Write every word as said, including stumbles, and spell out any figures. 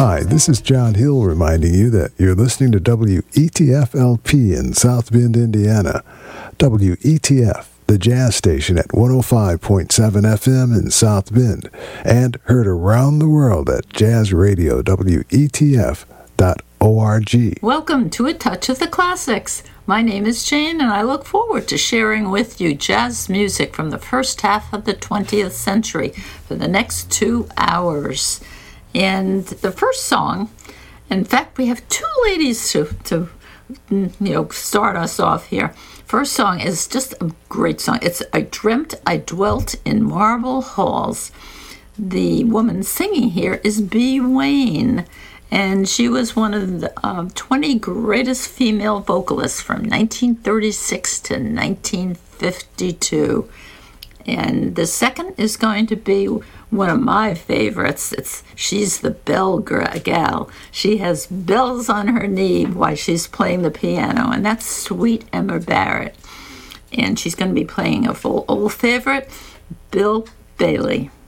Hi, this is John Hill reminding you that you're listening to W E T F L P in South Bend, Indiana. W E T F, the jazz station at one oh five point seven F M in South Bend, and heard around the world at jazz radio W E T F dot org. Welcome to A Touch of the Classics. My name is Jane, and I look forward to sharing with you jazz music from the first half of the twentieth century for the next two hours. And the first song, in fact, we have two ladies to, to you know, start us off here. First song is just a great song. It's I Dreamt I Dwelt in Marble Halls. The woman singing here is Bee Wain, and she was one of the uh, twenty greatest female vocalists from nineteen thirty-six to nineteen fifty-two. And the second is going to be one of my favorites. It's she's the bell gal. She has bells on her knee while she's playing the piano, and that's Sweet Emma Barrett. And she's going to be playing a full old favorite, Bill Bailey.